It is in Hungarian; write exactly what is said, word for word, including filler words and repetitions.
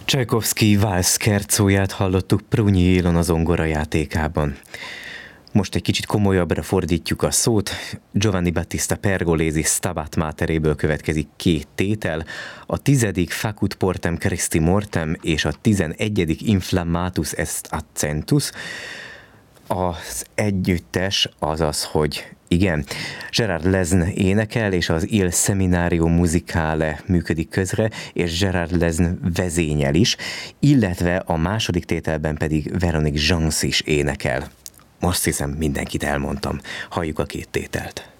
Csajkovszky Valsz Scherzo-ját hallottuk Prunyi Ilona zongora játékában. Most egy kicsit komolyabbra fordítjuk a szót. Giovanni Battista Pergolesi Stabat Materéből következik két tétel. A tizedik Facut Portem Christi Mortem és a tizenegyedik Inflammatus est Accentus. Az együttes az az, hogy igen, Gerard Lesn énekel, és az Il Seminario Musicale működik közre, és Gerard Lesn vezényel is, illetve a második tételben pedig Véronique Gens is énekel. Most hiszem, mindenkit elmondtam. Halljuk a két tételt.